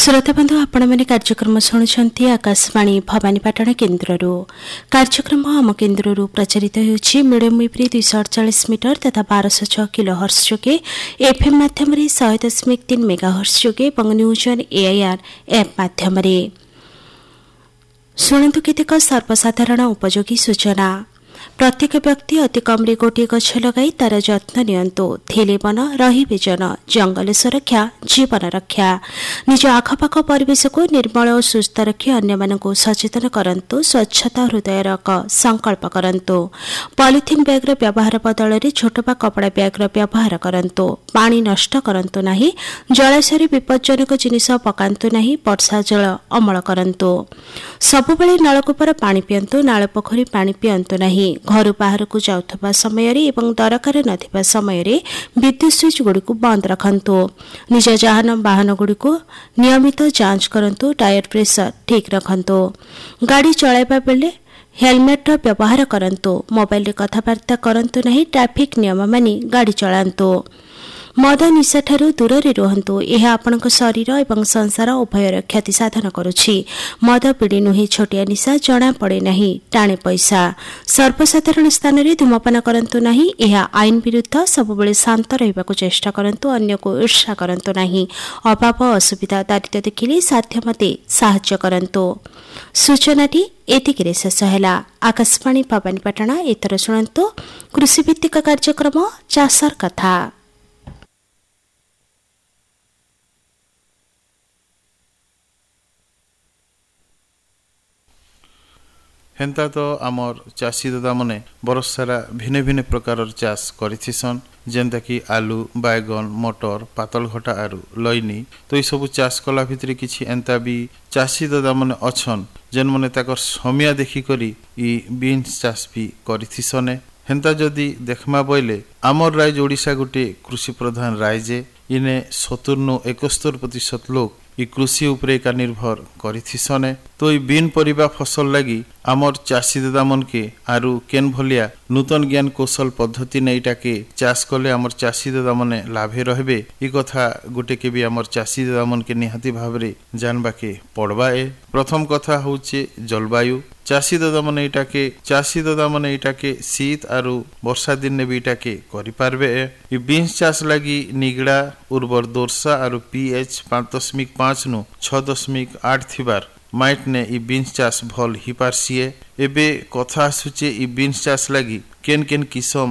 श्रोताबंधु आपण मैंने कार्यक्रम शुणुंट आकाशवाणी भवानीपाटण केन्द्र कार्यक्रम आम केन्द्र प्रचारित होउछि मीडियम वेव्रे 248 मीटर तथा 1206 किलो हर्ट्ज जोगे एफएम माध्यम 100.3 मेगाहर्ट्ज जोगे और न्यूज ऑन एआईआर ऐप माध्यम शुणु केतेक सर्वसाधारण उपयोगी सूचना। प्रत्येक व्यक्ति अति कम्रे गोटे गछ लगाई तार जत्न नियंतु। थिले वन रहिबे जन, जंगल सुरक्षा जीवन रक्षा। निज आखपाख परिवेश को निर्मल और सुस्थ रखी अन्य को सचेतन करंतु। स्वच्छता हृदयर एक संकल्प करंतु। पॉलिथिन बैग व्यवहार बदल में छोटबा कपड़ा बैग व्यवहार करंतु। पानी नष्ट करंतु नाही। जलाशय विपज्जनक जिनिस पकांतु नाही। वर्षा जल अमल करंतु। सबुबले नलकूपर पानी पियंतु। नाल पोखरी पानी पियंतु नाही। घर बाहर को जाउथबा समय एवं दरकार नथिबा समय विद्युत स्विच गुड़ी बंद रखंतु। निज वाहन गुड़ी नियमित जांच करंतु। टायर प्रेशर ठीक रखंतु। गाड़ी चलाइबा बेले हेलमेट व्यवहार करंतु। मोबाइल रे कथबार्ता करंतु नहीं। ट्रैफिक नियम मानि गाड़ी चलांतु। मद निशा ठारू दूर रे रुहंतु। यह आपनक शरीर एवं संसार उभयर क्षति साधन करुछि। मद पीड़ी नुहे छोटिया निशा जना पड़े नहीं। टाणे पैसा। सर्वसाधारण स्थान रे धूमपान करंतु नहीं। यह आईन विरुद्ध। सबुबले शांत रहिबाकु चेष्टा करंतु। अन्य को ईर्ष्या करंतु नहीं। अभाव असुविधा दारिद्र्य देखिले साध्यमते साहाय्य करंतु। सूचनाटी एतिकिरे शेष हैला। आकाशवाणी भवानीपाटण एतर शुणंतु कृषि भित्तिक कार्यक्रम चाषर कथा। हेन्ता तो आमर चाषी दादा मने बरस सारा भिन्न भिन्न प्रकार चाष करिथिसन। जेंता कि आलू, बैगन, मटर, पातल घटा आरु लईनी। तो ये सब चाष कला भितरे किछि एंता भी चाषी दादा मने अछन जेन मने ताकर समिया देखि करी ई बीन्स चाष भी करिथिसने। हेन्ता जदि देखमा बोइले आमर राज्य ओडिशा गोटे कृषि प्रधान राज्य। इने 70-71% लोग ई कृषि उपरे का निर्भर करिथिसने। तो ई बीन परिबा फसल लगी आमर चाषी दादा मन के आरु केन भलिया नूतन ज्ञान कौशल पद्धति नईटाके चाष कले आमर चाषी दादा मने लाभे रहबे। ई कथा गोटे के भी आमर चाषी दादा मन के निहाती भावरे जानबा के पड़बा। प्रथम कथा होचे जलवायु। चाषी दादा मने इटाके शीत आरु वर्षा दिन ने भी इटाके करि पारबे। ई बीन्स चाष लगी निगड़ा उर्वर दोर्सा आरु पीएच 5.5 नु 6.8 थिबार माइट ने ई बीन्स चाष भल ही पारसिए। एबे कथा आसुचे ई बीन्स चाष लगी केन केन किसम